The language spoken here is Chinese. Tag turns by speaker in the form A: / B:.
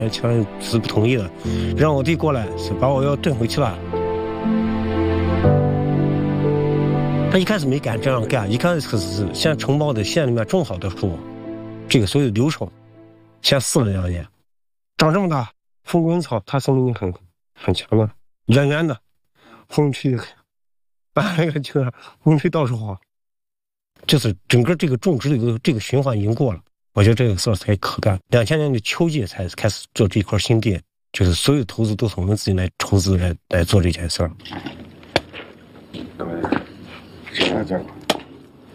A: 全是不同意的，让我弟过来是把我要炖回去了。他一开始没敢这样干，一开始是先承包的县里面种好的树，这个所有的流程先试了2年，长这么大，风滚草，它生命力很强的，圆圆的，风吹，把那个就是风吹到处跑，就是整个这个种植的这个循环已经过了。我觉得这个事儿才可干。2000年的秋季才开始做这块新地，就是所有投资都是我们自己来筹资来做这件事儿。
B: 啥讲？